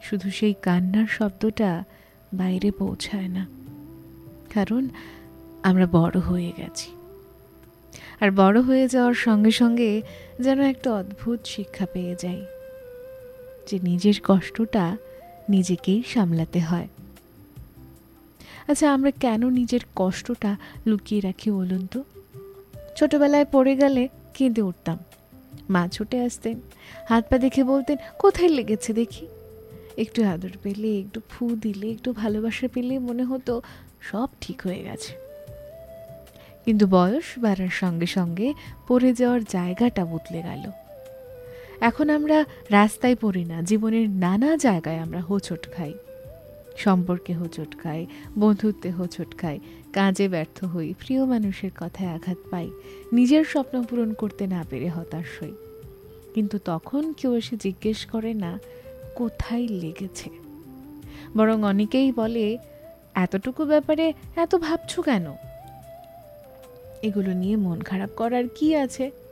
শুধু সেই কান্নার শব্দটা বাইরে পৌঁছায় না, কারণ আমরা বড় হয়ে গেছি। আর বড় হয়ে যাওয়ার সঙ্গে সঙ্গে যেন একটা অদ্ভুত শিক্ষা পেয়ে যাই, যে নিজের কষ্টটা নিজেকেই সামলাতে হয়। আচ্ছা, আমরা কেন নিজের কষ্টটা লুকিয়ে রাখি বলুন তো? ছোটবেলায় পড়ে গেলে কেঁদে উঠতাম, মা ছুটে আসতেন, হাত পা দেখে বলতেন, কোথায় লেগেছে দেখি। একটু আদর পেলে, একটু ফু দিলে, একটু ভালোবাসা পেলে মনে হতো সব ঠিক হয়ে গেছে। কিন্তু বয়স বাড়ার সঙ্গে সঙ্গে পড়ে যাওয়ার জায়গাটা বদলে গেল। এখন আমরা রাস্তায় পড়ি না, জীবনের নানা জায়গায় আমরা হোঁচট খাই। সম্পর্কে হোঁচট খাই, বন্ধুত্বে হোঁচট খাই, কাজে ব্যর্থ হই, প্রিয় মানুষের কথায় আঘাত পাই, নিজের স্বপ্ন পূরণ করতে না পেরে হতাশ হই। কিন্তু তখন কেউ এসে জিজ্ঞেস করে না কোথায় লেগেছে, বরং অনেকেই বলে, এতটুকু ব্যাপারে এত ভাবছো কেন? এগুলো নিয়ে মন খারাপ করার কি আছে?